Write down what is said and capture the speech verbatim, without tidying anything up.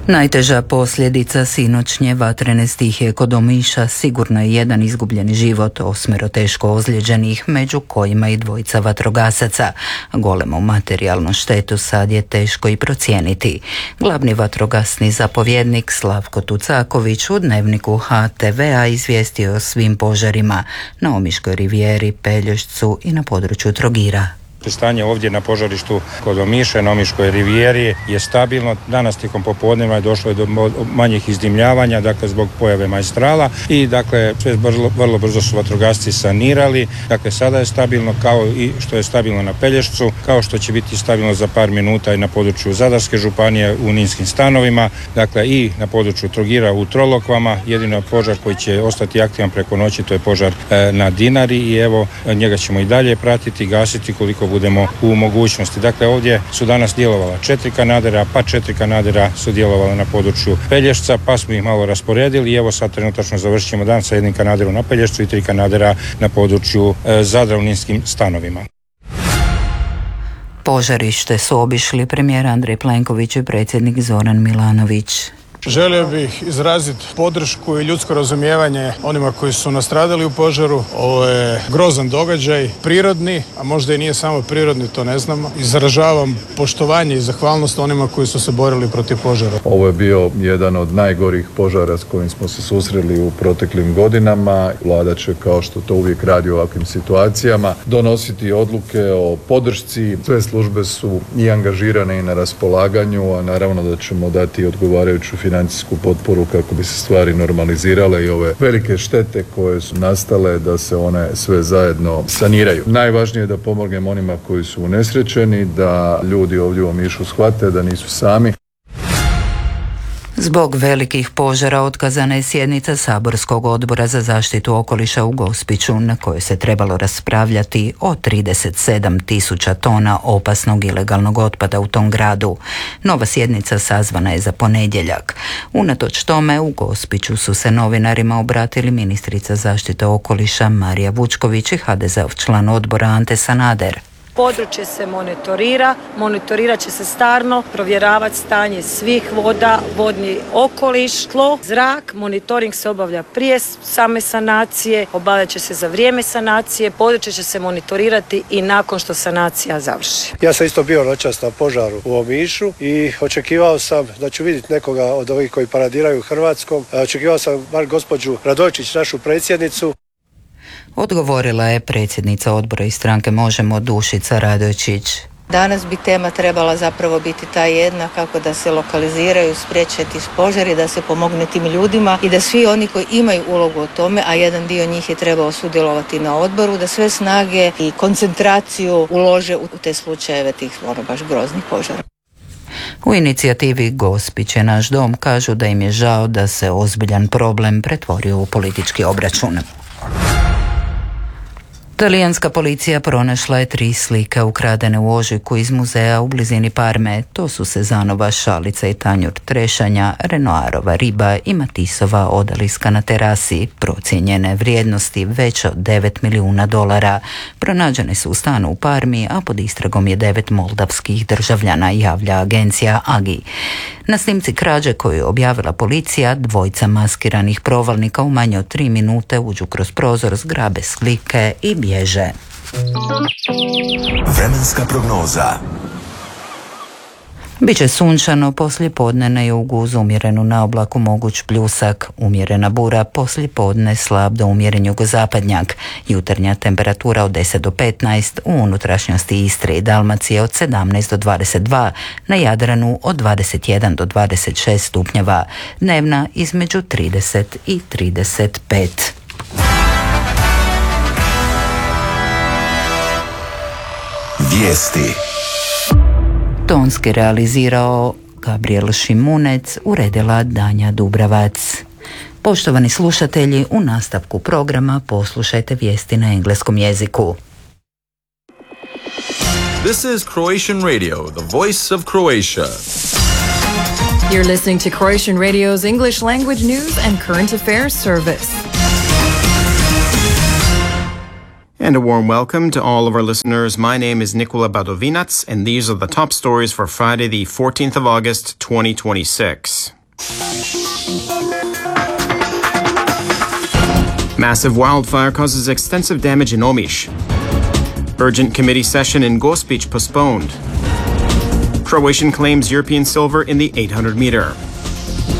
Najteža posljedica sinoćnje vatrene stihije kod Omiša sigurno je jedan izgubljeni život, osmero teško ozlijeđenih, među kojima i dvojica vatrogasaca. Golemu materijalnu štetu sad je teško i procijeniti. Glavni vatrogasni zapovjednik Slavko Tucaković u dnevniku H T V-a izvijestio o svim požarima na Omiškoj rivijeri, Pelješcu i na području Trogira. Stanje ovdje na požarištu kod Omiša, na Omiškoj rivijeri je stabilno. Danas tijekom popodneva je došlo do manjih izdimljavanja, dakle zbog pojave majstrala i dakle sve vrlo, vrlo brzo su vatrogasci sanirali. Dakle sada je stabilno kao i što je stabilno na Pelješcu, kao što će biti stabilno za par minuta i na području Zadarske županije u Ninskim stanovima, dakle i na području Trogira u Trolokvama. Jedino požar koji će ostati aktivan preko noći, to je požar e, na Dinari i evo njega ćemo i dalje pratiti, gasiti koliko budemo u mogućnosti. Dakle, ovdje su danas djelovala četiri kanadera, pa četiri kanadera su djelovala na području Pelješca, pa smo ih malo rasporedili i evo sad trenutačno završit ćemo dan sa jednim kanaderom na Pelješcu i tri kanadera na području e, Zadra u Ninskim stanovima. Požarište su obišli premijer Andrej Plenković i predsjednik Zoran Milanović. Želio bih izraziti podršku i ljudsko razumijevanje onima koji su nastradali u požaru. Ovo je grozan događaj, prirodni, a možda i nije samo prirodni, to ne znamo. Izražavam poštovanje i zahvalnost onima koji su se borili protiv požara. Ovo je bio jedan od najgorih požara s kojim smo se susreli u proteklim godinama. Vlada će, kao što to uvijek radi u ovakvim situacijama, donositi odluke o podršci. Sve službe su i angažirane i na raspolaganju, a naravno da ćemo dati odgovarajuću financijsku potporu kako bi se stvari normalizirale i ove velike štete koje su nastale da se one sve zajedno saniraju. Najvažnije je da pomognemo onima koji su unesrećeni, da ljudi ovdje u Omišu shvate da nisu sami. Zbog velikih požara otkazana je sjednica Saborskog odbora za zaštitu okoliša u Gospiću, na kojoj se trebalo raspravljati o trideset sedam tisuća tona opasnog ilegalnog otpada u tom gradu. Nova sjednica sazvana je za ponedjeljak. Unatoč tome u Gospiću su se novinarima obratili ministrica zaštite okoliša Marija Vučković i ha de zeov član odbora Ante Sanader. Područje se monitorira, monitorirat će se stalno, provjeravati stanje svih voda, vodni okoliš, tlo, zrak. Monitoring se obavlja prije same sanacije, obavljat će se za vrijeme sanacije, područje će se monitorirati i nakon što sanacija završi. Ja sam isto bio noćas na požaru u Omišu i očekivao sam da ću vidjeti nekoga od ovih koji paradiraju Hrvatskom. Očekivao sam bar gospođu Radojčić, našu predsjednicu. Odgovorila je predsjednica odbora iz stranke Možemo Dušica Radojčić. Danas bi tema trebala zapravo biti ta jedna, kako da se lokaliziraju, spriječiti požari, da se pomogne tim ljudima i da svi oni koji imaju ulogu o tome, a jedan dio njih je trebao sudjelovati na odboru, da sve snage i koncentraciju ulože u te slučajeve tih ono baš groznih požara. U inicijativi Gospić je naš dom kažu da im je žao da se ozbiljan problem pretvorio u politički obračun. Talijanska policija pronašla je tri slike ukradene u ožujku iz muzeja u blizini Parme. To su Sezanova šalica i tanjur trešanja, Renoirova riba i Matisova odaliska na terasi, procijenjene vrijednosti veće od devet milijuna dolara. Pronađene su u stanu u Parmi, a pod istragom je devet moldavskih državljana, javlja agencija Agi. Na snimci krađe koju je objavila policija, dvojica maskiranih provalnika u manje od tri minute uđu kroz prozor, zgrabe slike i bježe. Vremenska prognoza. Biće sunčano, poslijepodne na jugu uz umjerenu naoblaku moguć pljusak, umjerena bura, poslijepodne slab do umjeren jugozapadnjak, jutarnja temperatura od deset do petnaest, u unutrašnjosti Istre i Dalmacije od sedamnaest do dvadeset dva, na Jadranu od dvadeset jedan do dvadeset šest stupnjeva, dnevna između trideset i trideset pet. Vijesti. Tonski realizirao Gabriel Šimunec, uredila Danja Dubravac. Poštovani slušatelji, u nastavku programa poslušajte vijesti na engleskom jeziku. This is Croatian Radio, the voice of Croatia. You're listening to Croatian Radio's English language news and current affairs service. And a warm welcome to all of our listeners. My name is Nikola Badovinac, and these are the top stories for Friday, the fourteenth of August, twenty twenty-six. Massive wildfire causes extensive damage in Omiš. Urgent committee session in Gospić postponed. Croatian claims European silver in the eight hundred meter.